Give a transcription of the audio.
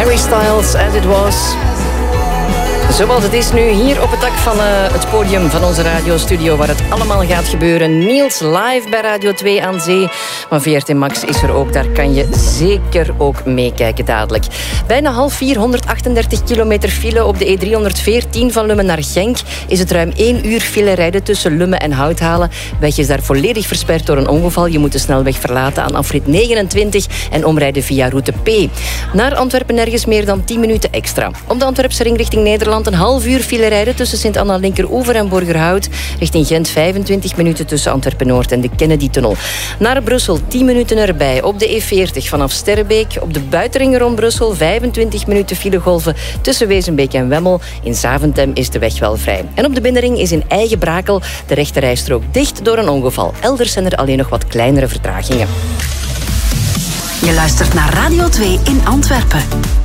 Harry Styles, As It Was. Zoals het is nu hier op het dak van het podium van onze radiostudio waar het allemaal gaat gebeuren. Niels live bij Radio 2 aan Zee. Maar VRT Max is er ook, daar kan je zeker ook meekijken dadelijk. Bijna 3:30, 138 kilometer file op de E314 van Lummen naar Genk. Is het ruim 1 uur file rijden tussen Lummen en Houthalen. Weg is daar volledig versperd door een ongeval. Je moet de snelweg verlaten aan afrit 29 en omrijden via route P. Naar Antwerpen nergens meer dan 10 minuten extra. Op de Antwerpse ring richting Nederland een half uur file rijden tussen Sint-Anna Linkeroever en Borgerhout. Richting Gent 25 minuten tussen Antwerpen-Noord en de Kennedy-tunnel. Naar Brussel 10 minuten erbij. Op de E40 vanaf Sterrebeek. Op de buitenring rond Brussel 25 minuten filegolven tussen Wezenbeek en Wemmel. In Zaventem is de weg wel vrij. En op de binnenring is in Eigenbrakel de rechterrijstrook dicht door een ongeval. Elders zijn er alleen nog wat kleinere vertragingen. Je luistert naar Radio 2 in Antwerpen.